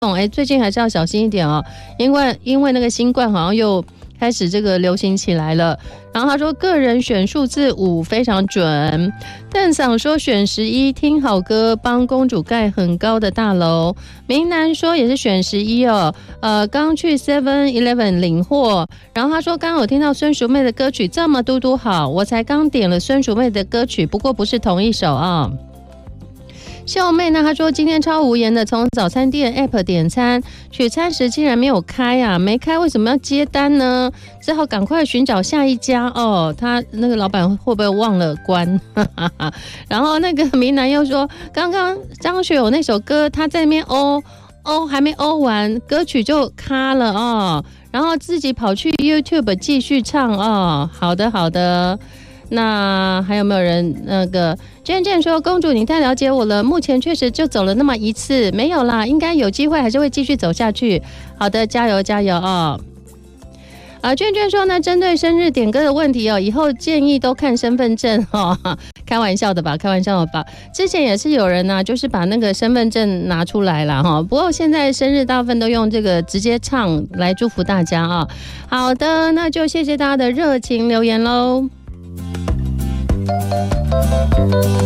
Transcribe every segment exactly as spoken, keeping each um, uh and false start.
哎，最近还是要小心一点哦，因为因为那个新冠好像又开始这个流行起来了。然后他说个人选数字五非常准，邓嗓说选十一听好歌，帮公主盖很高的大楼。明南说也是选十一哦，呃，刚去 seven eleven 领货。然后他说刚刚有听到孙淑妹的歌曲这么嘟嘟好，我才刚点了孙淑妹的歌曲，不过不是同一首啊。秀妹呢？她说今天超无言的，从早餐店 app 点餐，取餐时竟然没有开啊！没开为什么要接单呢？只好赶快寻找下一家哦。他那个老板会不会忘了关？然后那个明南又说，刚刚张学友那首歌，他在那边哦哦还没哦完，歌曲就卡了哦，然后自己跑去 YouTube 继续唱哦。好的好的。那还有没有人那个娟娟说公主你太了解我了，目前确实就走了那么一次，没有啦，应该有机会还是会继续走下去。好的，加油加油哦。啊，娟娟说呢，针对生日点歌的问题哦，以后建议都看身份证哦，开玩笑的吧，开玩笑的吧。之前也是有人呢、啊，就是把那个身份证拿出来了哈。不过现在生日大部分都用这个直接唱来祝福大家啊。好的，那就谢谢大家的热情留言喽。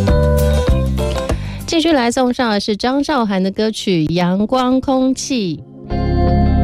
继续来送上的是张韶涵的歌曲《阳光空气》。